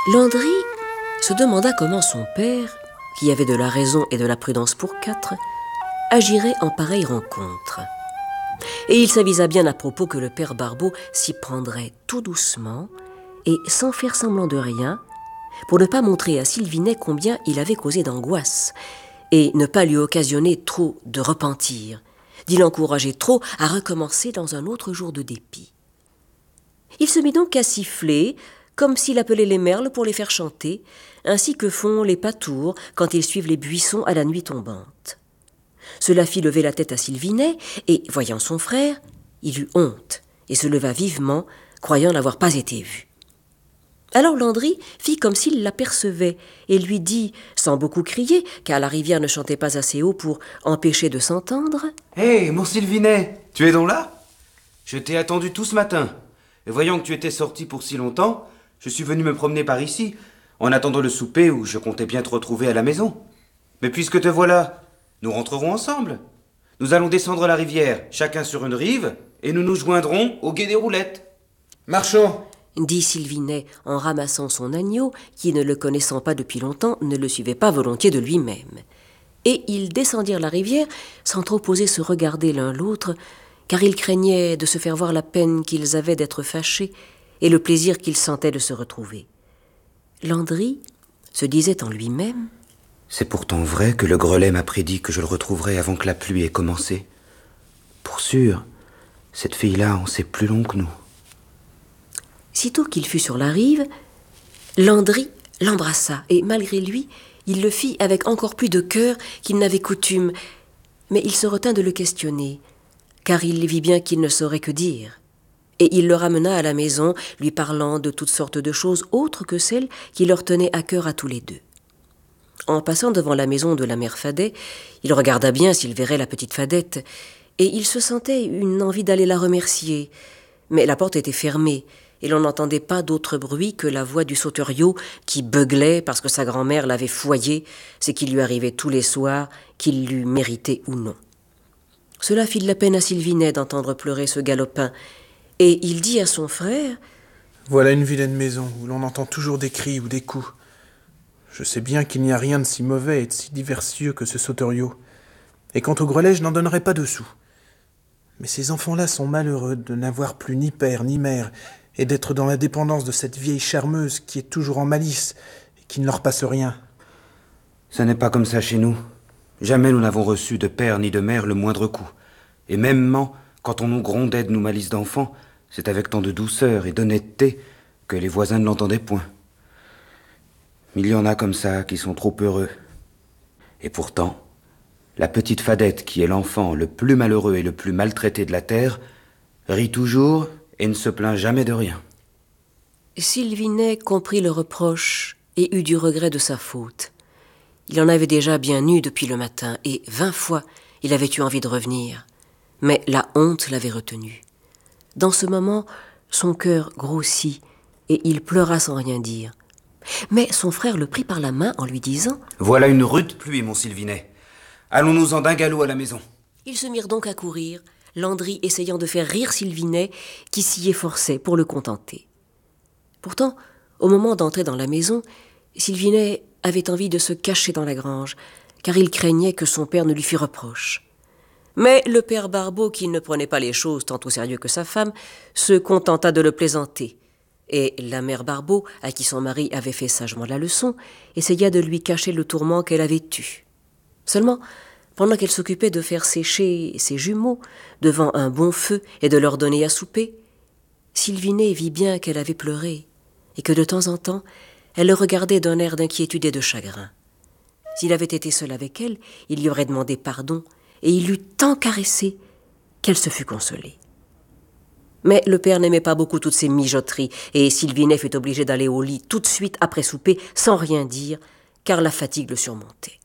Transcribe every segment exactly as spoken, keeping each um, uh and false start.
Landry se demanda comment son père, qui avait de la raison et de la prudence pour quatre, agirait en pareille rencontre. Et il s'avisa bien à propos que le père Barbeau s'y prendrait tout doucement et sans faire semblant de rien, pour ne pas montrer à Sylvinet combien il avait causé d'angoisse et ne pas lui occasionner trop de repentir, d'y l'encourager trop à recommencer dans un autre jour de dépit. Il se mit donc à siffler, comme s'il appelait les merles pour les faire chanter, ainsi que font les pâtours quand ils suivent les buissons à la nuit tombante. Cela fit lever la tête à Sylvinet, et, voyant son frère, il eut honte, et se leva vivement, croyant n'avoir pas été vu. Alors Landry fit comme s'il l'apercevait, et lui dit, sans beaucoup crier, car la rivière ne chantait pas assez haut pour empêcher de s'entendre: « Hé, hey, mon Sylvinet, tu es donc là? Je t'ai attendu tout ce matin, et voyant que tu étais sorti pour si longtemps, je suis venu me promener par ici, en attendant le souper où je comptais bien te retrouver à la maison. Mais puisque te voilà, nous rentrerons ensemble. Nous allons descendre la rivière, chacun sur une rive, et nous nous joindrons au gué des roulettes. Marchons !» dit Sylvinet en ramassant son agneau, qui, ne le connaissant pas depuis longtemps, ne le suivait pas volontiers de lui-même. Et ils descendirent la rivière sans trop oser se regarder l'un l'autre, car ils craignaient de se faire voir la peine qu'ils avaient d'être fâchés et le plaisir qu'ils sentaient de se retrouver. Landry se disait en lui-même: « C'est pourtant vrai que le grelet m'a prédit que je le retrouverais avant que la pluie ait commencé. Pour sûr, cette fille-là en sait plus long que nous. » Sitôt qu'il fut sur la rive, Landry l'embrassa, et malgré lui, il le fit avec encore plus de cœur qu'il n'avait coutume. Mais il se retint de le questionner, car il vit bien qu'il ne saurait que dire. Et il le ramena à la maison, lui parlant de toutes sortes de choses autres que celles qui leur tenaient à cœur à tous les deux. En passant devant la maison de la mère Fadet, il regarda bien s'il verrait la petite Fadette, et il se sentait une envie d'aller la remercier. Mais la porte était fermée, et l'on n'entendait pas d'autre bruit que la voix du sauteriot qui beuglait parce que sa grand-mère l'avait fouillé, ce qui lui arrivait tous les soirs, qu'il l'eût mérité ou non. Cela fit de la peine à Sylvinet d'entendre pleurer ce galopin, et il dit à son frère: « Voilà une vilaine maison où l'on entend toujours des cris ou des coups. Je sais bien qu'il n'y a rien de si mauvais et de si diversieux que ce sauteriot, et quant au grelet, je n'en donnerai pas de sous. Mais ces enfants-là sont malheureux de n'avoir plus ni père ni mère, et d'être dans la dépendance de cette vieille charmeuse qui est toujours en malice et qui ne leur passe rien. » « Ça n'est pas comme ça chez nous. Jamais nous n'avons reçu de père ni de mère le moindre coup. Et mêmement, quand on nous grondait de nos malices d'enfants, c'est avec tant de douceur et d'honnêteté que les voisins ne l'entendaient point. Mais il y en a comme ça qui sont trop heureux. Et pourtant, la petite Fadette, qui est l'enfant le plus malheureux et le plus maltraité de la terre, rit toujours et ne se plaint jamais de rien. » Sylvinet comprit le reproche et eut du regret de sa faute. Il en avait déjà bien eu depuis le matin, et vingt fois il avait eu envie de revenir. Mais la honte l'avait retenu. Dans ce moment, son cœur grossit, et il pleura sans rien dire. Mais son frère le prit par la main en lui disant: « Voilà une rude pluie, mon Sylvinet. Allons-nous-en d'un galop à la maison. » Ils se mirent donc à courir, Landry essayant de faire rire Sylvinet, qui s'y efforçait pour le contenter. Pourtant, au moment d'entrer dans la maison, Sylvinet avait envie de se cacher dans la grange, car il craignait que son père ne lui fît reproche. Mais le père Barbeau, qui ne prenait pas les choses tant au sérieux que sa femme, se contenta de le plaisanter. Et la mère Barbeau, à qui son mari avait fait sagement la leçon, essaya de lui cacher le tourment qu'elle avait eu. Seulement, pendant qu'elle s'occupait de faire sécher ses jumeaux devant un bon feu et de leur donner à souper, Sylvinet vit bien qu'elle avait pleuré, et que de temps en temps, elle le regardait d'un air d'inquiétude et de chagrin. S'il avait été seul avec elle, il lui aurait demandé pardon, et il l'eût tant caressée qu'elle se fut consolée. Mais le père n'aimait pas beaucoup toutes ces mijoteries, et Sylvinet fut obligé d'aller au lit tout de suite après souper, sans rien dire, car la fatigue le surmontait.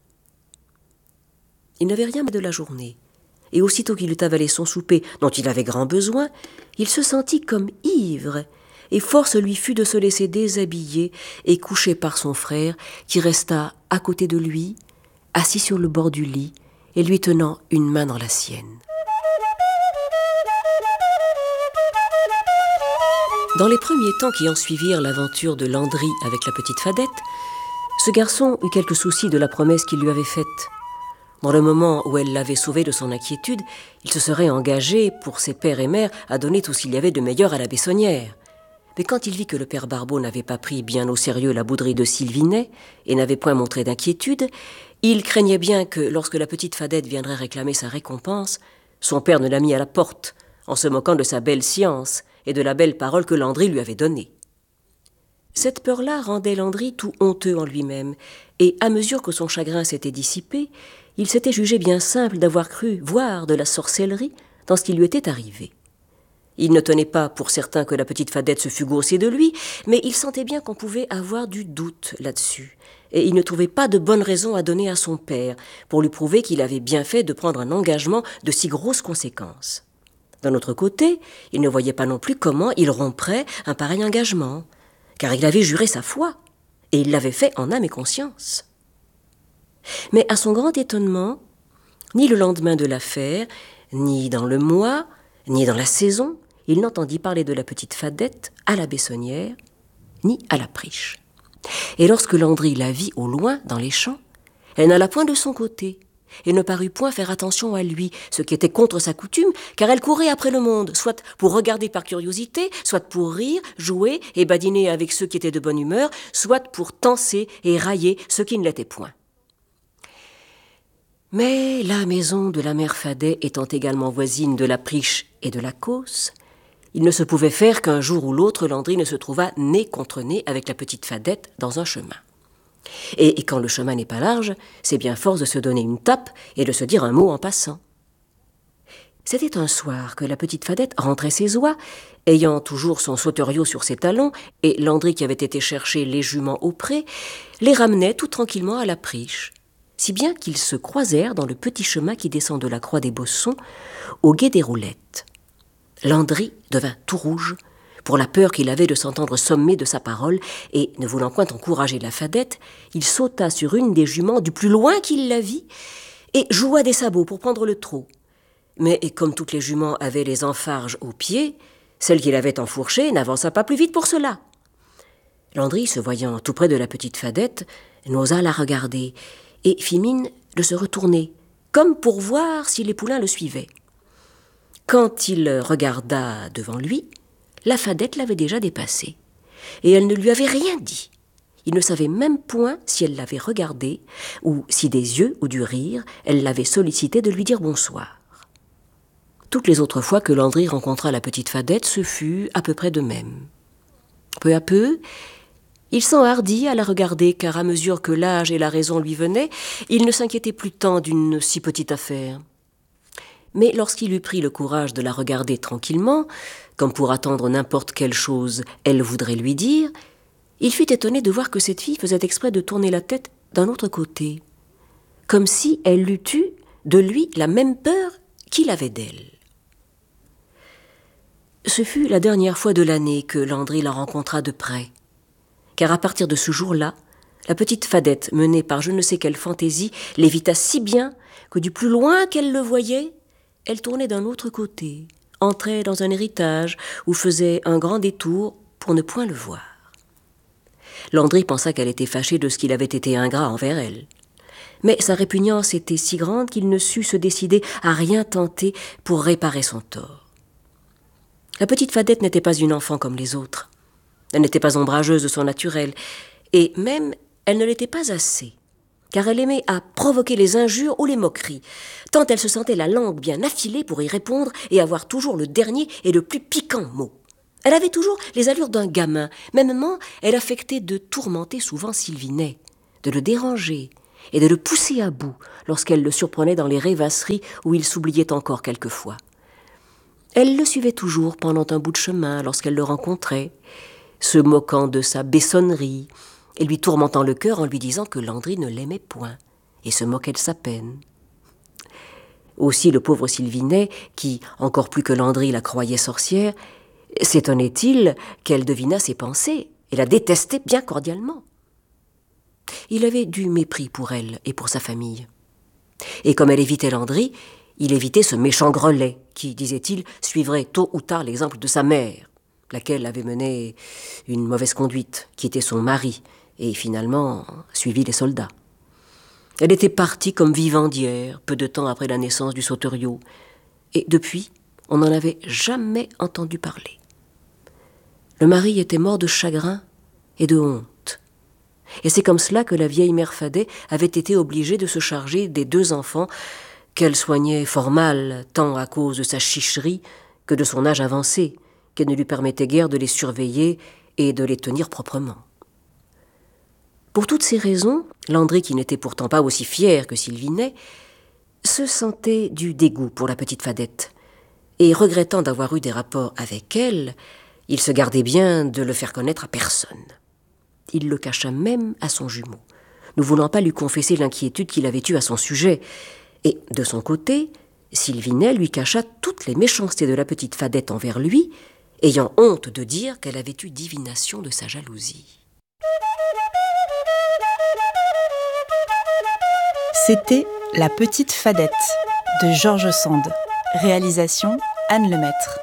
Il n'avait rien de la journée, et aussitôt qu'il eut avalé son souper, dont il avait grand besoin, il se sentit comme ivre, et force lui fut de se laisser déshabiller et coucher par son frère, qui resta à côté de lui, assis sur le bord du lit, et lui tenant une main dans la sienne. Dans les premiers temps qui en suivirent l'aventure de Landry avec la petite Fadette, ce garçon eut quelques soucis de la promesse qu'il lui avait faite. Dans le moment où elle l'avait sauvé de son inquiétude, il se serait engagé, pour ses pères et mères, à donner tout ce qu'il y avait de meilleur à la Bessonnière. Mais quand il vit que le père Barbeau n'avait pas pris bien au sérieux la bouderie de Sylvinet et n'avait point montré d'inquiétude, il craignait bien que, lorsque la petite Fadette viendrait réclamer sa récompense, son père ne la mit à la porte, en se moquant de sa belle science et de la belle parole que Landry lui avait donnée. Cette peur-là rendait Landry tout honteux en lui-même, et à mesure que son chagrin s'était dissipé, il s'était jugé bien simple d'avoir cru voir de la sorcellerie dans ce qui lui était arrivé. Il ne tenait pas pour certain que la petite Fadette se fût gaussée de lui, mais il sentait bien qu'on pouvait avoir du doute là-dessus, et il ne trouvait pas de bonne raison à donner à son père pour lui prouver qu'il avait bien fait de prendre un engagement de si grosses conséquences. D'un autre côté, il ne voyait pas non plus comment il romprait un pareil engagement, car il avait juré sa foi, et il l'avait fait en âme et conscience. Mais à son grand étonnement, ni le lendemain de l'affaire, ni dans le mois, ni dans la saison, il n'entendit parler de la petite Fadette à la Bessonnière, ni à la Priche. Et lorsque Landry la vit au loin, dans les champs, elle n'alla point de son côté, et ne parut point faire attention à lui, ce qui était contre sa coutume, car elle courait après le monde, soit pour regarder par curiosité, soit pour rire, jouer et badiner avec ceux qui étaient de bonne humeur, soit pour tancer et railler ceux qui ne l'étaient point. Mais la maison de la mère Fadet étant également voisine de la Priche et de la Causse, il ne se pouvait faire qu'un jour ou l'autre Landry ne se trouvât nez contre nez avec la petite Fadette dans un chemin. Et, et quand le chemin n'est pas large, c'est bien force de se donner une tape et de se dire un mot en passant. C'était un soir que la petite Fadette rentrait ses oies, ayant toujours son sauteriot sur ses talons, et Landry, qui avait été chercher les juments au pré, les ramenait tout tranquillement à la Priche, si bien qu'ils se croisèrent dans le petit chemin qui descend de la croix des Bossons au gué des Roulettes. Landry devint tout rouge, pour la peur qu'il avait de s'entendre sommer de sa parole, et, ne voulant point encourager la Fadette, il sauta sur une des juments du plus loin qu'il la vit, et joua des sabots pour prendre le trot. Mais, comme toutes les juments avaient les enfarges aux pieds, celle qu'il avait enfourchée n'avança pas plus vite pour cela. Landry, se voyant tout près de la petite Fadette, n'osa la regarder, et fit mine de se retourner, comme pour voir si les poulains le suivaient. Quand il regarda devant lui, la Fadette l'avait déjà dépassé, et elle ne lui avait rien dit. Il ne savait même point si elle l'avait regardé, ou si des yeux ou du rire, elle l'avait sollicité de lui dire bonsoir. Toutes les autres fois que Landry rencontra la petite Fadette, ce fut à peu près de même. Peu à peu, il s'enhardit à la regarder, car à mesure que l'âge et la raison lui venaient, il ne s'inquiétait plus tant d'une si petite affaire. Mais lorsqu'il eut pris le courage de la regarder tranquillement, comme pour attendre n'importe quelle chose elle voudrait lui dire, il fut étonné de voir que cette fille faisait exprès de tourner la tête d'un autre côté, comme si elle eût eu de lui la même peur qu'il avait d'elle. Ce fut la dernière fois de l'année que Landry la rencontra de près, car à partir de ce jour-là, la petite Fadette, menée par je ne sais quelle fantaisie, l'évita si bien que du plus loin qu'elle le voyait, elle tournait d'un autre côté, entrait dans un héritage ou faisait un grand détour pour ne point le voir. Landry pensa qu'elle était fâchée de ce qu'il avait été ingrat envers elle. Mais sa répugnance était si grande qu'il ne sut se décider à rien tenter pour réparer son tort. La petite Fadette n'était pas une enfant comme les autres. Elle n'était pas ombrageuse de son naturel, et même elle ne l'était pas assez, car elle aimait à provoquer les injures ou les moqueries, tant elle se sentait la langue bien affilée pour y répondre et avoir toujours le dernier et le plus piquant mot. Elle avait toujours les allures d'un gamin, mêmement elle affectait de tourmenter souvent Sylvinet, de le déranger et de le pousser à bout lorsqu'elle le surprenait dans les rêvasseries où il s'oubliait encore quelquefois. Elle le suivait toujours pendant un bout de chemin lorsqu'elle le rencontrait, se moquant de sa bessonnerie et lui tourmentant le cœur en lui disant que Landry ne l'aimait point et se moquait de sa peine. Aussi le pauvre Sylvinet, qui, encore plus que Landry, la croyait sorcière, s'étonnait-il qu'elle devinât ses pensées et la détestait bien cordialement. Il avait du mépris pour elle et pour sa famille. Et comme elle évitait Landry, il évitait ce méchant grelet qui, disait-il, suivrait tôt ou tard l'exemple de sa mère. laquelle avait mené une mauvaise conduite, quitté son mari et finalement suivi les soldats. Elle était partie comme vivandière, peu de temps après la naissance du Soteriau, et depuis, on n'en avait jamais entendu parler. Le mari était mort de chagrin et de honte. Et c'est comme cela que la vieille mère Fadet avait été obligée de se charger des deux enfants qu'elle soignait fort mal, tant à cause de sa chicherie que de son âge avancé, qu'elle ne lui permettait guère de les surveiller et de les tenir proprement. Pour toutes ces raisons, Landry, qui n'était pourtant pas aussi fier que Sylvinet, se sentait du dégoût pour la petite Fadette, et regrettant d'avoir eu des rapports avec elle, il se gardait bien de le faire connaître à personne. Il le cacha même à son jumeau, ne voulant pas lui confesser l'inquiétude qu'il avait eue à son sujet, et, de son côté, Sylvinet lui cacha toutes les méchancetés de la petite Fadette envers lui, ayant honte de dire qu'elle avait eu divination de sa jalousie. C'était La petite Fadette de George Sand. Réalisation Anne Lemaître.